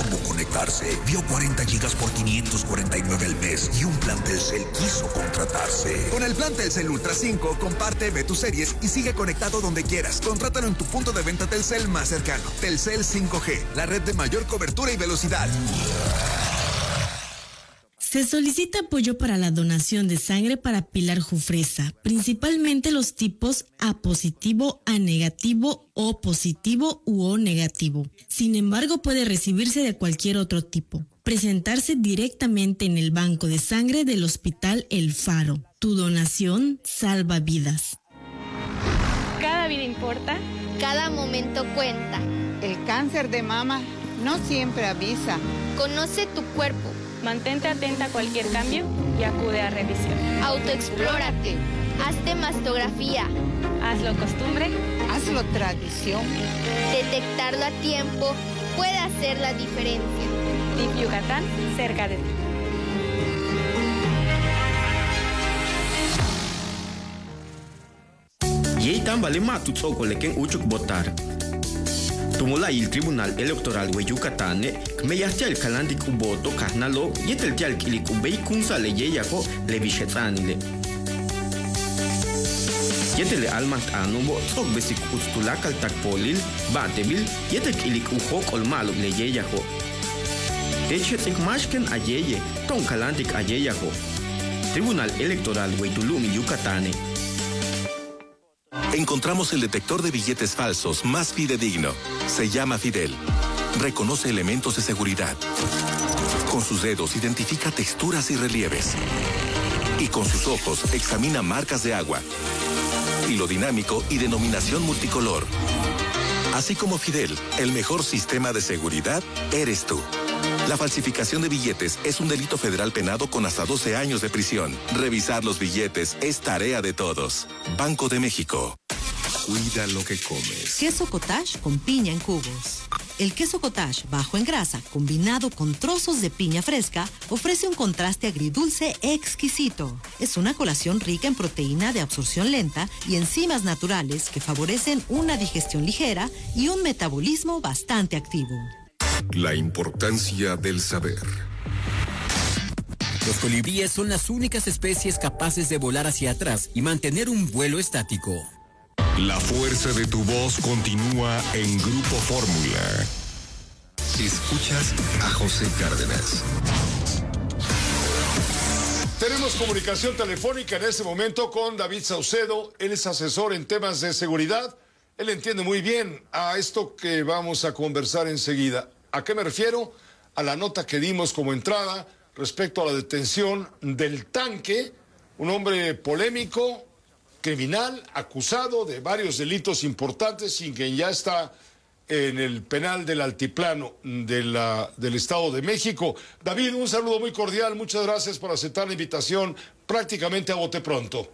cómo conectarse. Vio 40 gigas por 549 al mes y un plan Telcel quiso contratarse. Con el plan Telcel Ultra 5, comparte, ve tus series y sigue conectado donde quieras. Contrátalo en tu punto de venta Telcel más cercano. Telcel 5G, la red de mayor cobertura y velocidad. Se solicita apoyo para la donación de sangre para Pilar Jufresa, principalmente los tipos A positivo, A negativo, O positivo u O negativo. Sin embargo, puede recibirse de cualquier otro tipo. Presentarse directamente en el banco de sangre del Hospital El Faro. Tu donación salva vidas. Cada vida importa. Cada momento cuenta. El cáncer de mama no siempre avisa. Conoce tu cuerpo. Mantente atenta a cualquier cambio y acude a revisión. Autoexplórate. Hazte mastografía. Hazlo costumbre. Hazlo tradición. Detectarlo a tiempo puede hacer la diferencia. DIF Yucatán, cerca de ti. Yei tambale matu tsoko leken uchuk votar. Tumula il Tribunal Electoral de Yucatán, que me yastia el calandic uboto carnalo, yetel tial kilik ubei kunsa le yeyako le vishetsanile. Yetele almat anubo, tsok besik ustulakal takpolil, batebil, yetel kilik uhok olmalo le yeyako. Techet mashken ayeye, ton calandic ayeyako. Tribunal Electoral de Tulum, Yucatán. Encontramos el detector de billetes falsos más fidedigno. Se llama Fidel. Reconoce elementos de seguridad. Con sus dedos identifica texturas y relieves. Y con sus ojos examina marcas de agua. Hilo dinámico y denominación multicolor. Así como Fidel, el mejor sistema de seguridad eres tú. La falsificación de billetes es un delito federal penado con hasta 12 años de prisión. Revisar los billetes es tarea de todos. Banco de México. Cuida lo que comes. Queso cottage con piña en cubos. El queso cottage bajo en grasa, combinado con trozos de piña fresca, ofrece un contraste agridulce exquisito. Es una colación rica en proteína de absorción lenta y enzimas naturales que favorecen una digestión ligera y un metabolismo bastante activo. La importancia del saber. Los colibríes son las únicas especies capaces de volar hacia atrás y mantener un vuelo estático. La fuerza de tu voz continúa en Grupo Fórmula. Escuchas a José Cárdenas. Tenemos comunicación telefónica en este momento con David Saucedo. Él es asesor en temas de seguridad. Él entiende muy bien a esto que vamos a conversar enseguida. ¿A qué me refiero? A la nota que dimos como entrada respecto a la detención del Tanque, un hombre polémico, criminal, acusado de varios delitos importantes y quien ya está en el penal del Altiplano del Estado de México. David, un saludo muy cordial, muchas gracias por aceptar la invitación prácticamente a bote pronto.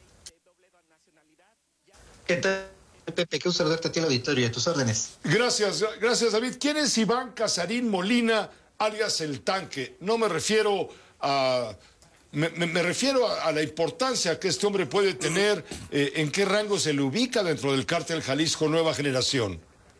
¿Qué tal, Pepe? Qué gusto saludarte a ti en el auditorio, a tus órdenes. Gracias David. ¿Quién es Iván Casarín Molina, alias El Tanque? No me refiero a... Me refiero a la importancia que este hombre puede tener, en qué rango se le ubica dentro del cártel Jalisco Nueva Generación.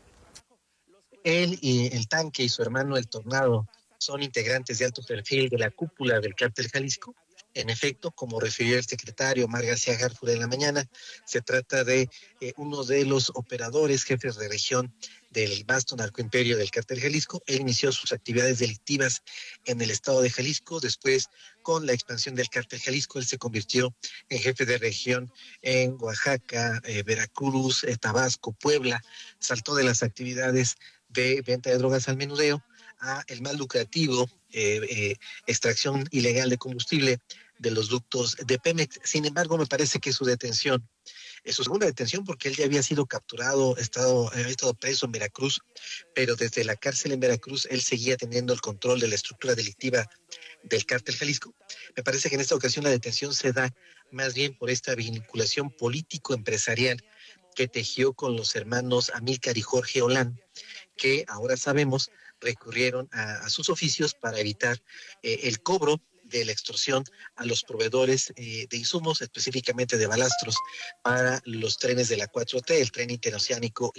Él y El Tanque y su hermano El Tornado son integrantes de alto perfil de la cúpula del cártel Jalisco. En efecto, como refirió el secretario Omar García Harfuch en la mañana, se trata de uno de los operadores, jefes de región del vasto narcoimperio del cártel Jalisco. Él inició sus actividades delictivas en el estado de Jalisco. Después, con la expansión del cártel Jalisco, él se convirtió en jefe de región en Oaxaca, Veracruz, Tabasco, Puebla. Saltó de las actividades de venta de drogas al menudeo a el más lucrativo extracción ilegal de combustible de los ductos de Pemex. Sin embargo, me parece que su detención, su segunda detención, porque él ya había sido capturado, había estado preso en Veracruz, pero desde la cárcel en Veracruz él seguía teniendo el control de la estructura delictiva del cártel Jalisco. Me parece que en esta ocasión la detención se da más bien por esta vinculación político-empresarial que tejió con los hermanos Amílcar y Jorge Olán, que ahora sabemos recurrieron a sus oficios para evitar el cobro de la extorsión a los proveedores de insumos, específicamente de balastros, para los trenes de la 4T, el tren interoceánico